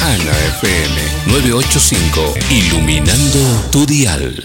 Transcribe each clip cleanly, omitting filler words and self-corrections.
Hanna FM 985, iluminando tu dial.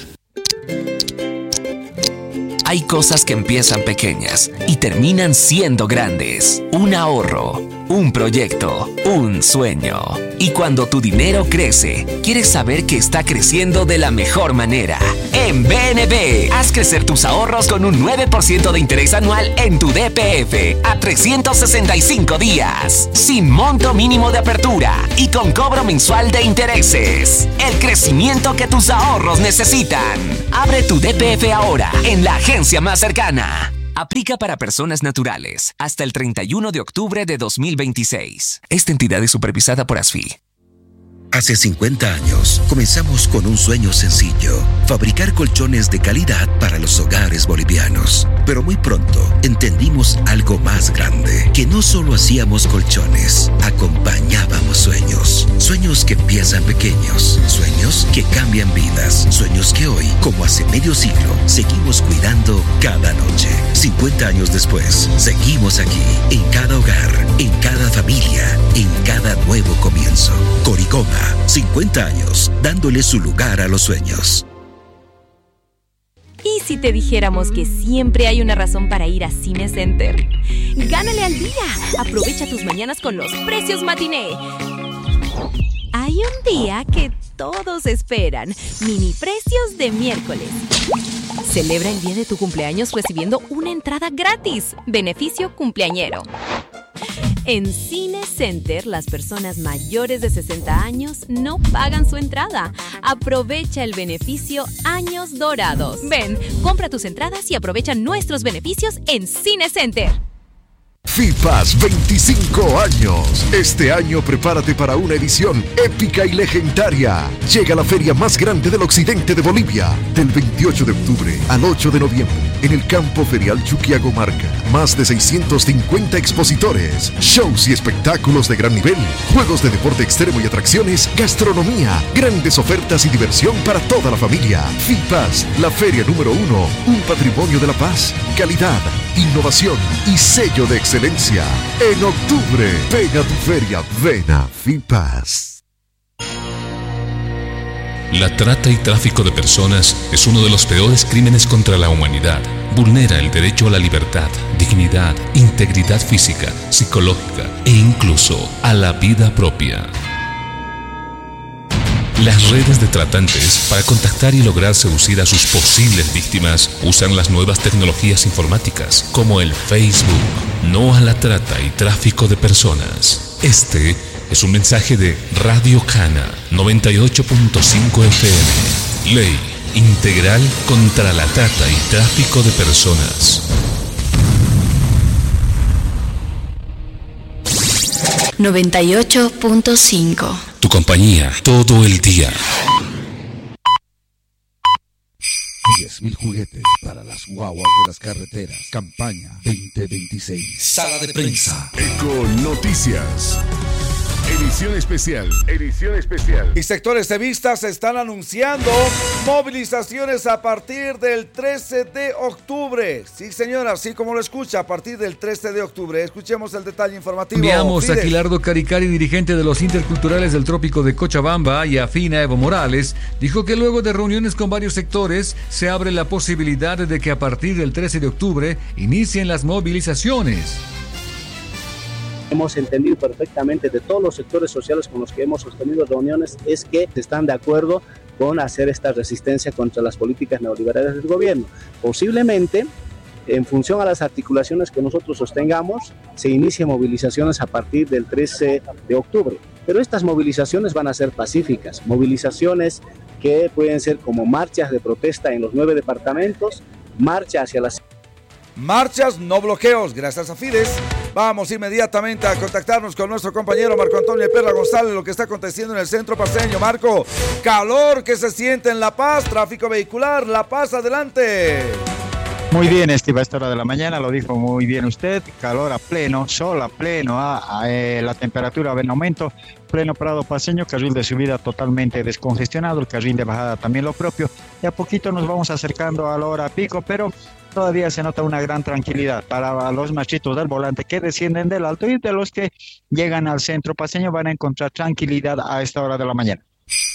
Hay cosas que empiezan pequeñas y terminan siendo grandes. Un ahorro, un proyecto, un sueño. Y cuando tu dinero crece, quieres saber que está creciendo de la mejor manera. En BNB, haz crecer tus ahorros con un 9% de interés anual en tu DPF a 365 días, sin monto mínimo de apertura y con cobro mensual de intereses. El crecimiento que tus ahorros necesitan. Abre tu DPF ahora en la agencia más cercana. Aplica para personas naturales hasta el 31 de octubre de 2026. Esta entidad es supervisada por ASFI. Hace 50 años, comenzamos con un sueño sencillo: fabricar colchones de calidad para los hogares bolivianos. Pero muy pronto, entendimos algo más grande: que no solo hacíamos colchones, acompañábamos sueños. Sueños que empiezan pequeños, sueños que cambian vidas, sueños que hoy, como hace medio siglo, seguimos cuidando cada noche. 50 años después, seguimos aquí, en cada hogar, en cada familia, en cada nuevo comienzo. Coricoma, 50 años, dándole su lugar a los sueños. ¿Y si te dijéramos que siempre hay una razón para ir a Cine Center? ¡Gánale al día! Aprovecha tus mañanas con los precios matiné. Hay un día que todos esperan: mini precios de miércoles. Celebra el día de tu cumpleaños recibiendo una entrada gratis. Beneficio cumpleañero. En Cine Center, las personas mayores de 60 años no pagan su entrada. Aprovecha el beneficio Años Dorados. Ven, compra tus entradas y aprovecha nuestros beneficios en Cine Center. FIPAS 25 años. Este año prepárate para una edición épica y legendaria. Llega la feria más grande del occidente de Bolivia, del 28 de octubre al 8 de noviembre, en el campo ferial Chuquiagomarca. Más de 650 expositores, shows y espectáculos de gran nivel, juegos de deporte extremo y atracciones, gastronomía, grandes ofertas y diversión para toda la familia. FIPAS, la feria número 1, un patrimonio de la paz, calidad, innovación y sello de excelencia. En octubre, ven a tu feria, ven a FIPAS. La trata y tráfico de personas es uno de los peores crímenes contra la humanidad. Vulnera el derecho a la libertad, dignidad, integridad física, psicológica e incluso a la vida propia. Las redes de tratantes, para contactar y lograr seducir a sus posibles víctimas, usan las nuevas tecnologías informáticas, como el Facebook. No a la trata y tráfico de personas. Este es un mensaje de Radio Hanna 98.5 FM. Ley integral contra la trata y tráfico de personas. 98.5. Tu compañía todo el día. 10.000 juguetes para las guaguas de las carreteras. Campaña 2026. Sala de prensa. Eco Noticias. Edición especial. Edición especial. Y sectores tevistas están anunciando movilizaciones a partir del 13 de octubre. Sí, señora, así como lo escucha, a partir del 13 de octubre. Escuchemos el detalle informativo. Enviamos a Gilardo Caricari, dirigente de los interculturales del Trópico de Cochabamba, y afín a Evo Morales, dijo que luego de reuniones con varios sectores, se abre la posibilidad de que a partir del 13 de octubre inicien las movilizaciones. Hemos entendido perfectamente de todos los sectores sociales con los que hemos sostenido reuniones es que están de acuerdo con hacer esta resistencia contra las políticas neoliberales del gobierno. Posiblemente, en función a las articulaciones que nosotros sostengamos, se inicien movilizaciones a partir del 13 de octubre. Pero estas movilizaciones van a ser pacíficas, movilizaciones que pueden ser como marchas de protesta en los 9 departamentos, marcha hacia las... Marchas, no bloqueos, gracias a Fides. Vamos inmediatamente a contactarnos con nuestro compañero Marco Antonio Perla González, lo que está aconteciendo en el centro paceño. Marco, calor que se siente en La Paz, tráfico vehicular, La Paz, adelante. Muy bien, Steve, a esta hora de la mañana lo dijo muy bien usted, calor a pleno, sol a pleno, la temperatura va en aumento, pleno Prado Paceño, carril de subida totalmente descongestionado, el carril de bajada también lo propio, y a poquito nos vamos acercando a la hora pico, pero todavía se nota una gran tranquilidad para los machitos del volante que descienden del alto y de los que llegan al centro paceño van a encontrar tranquilidad a esta hora de la mañana.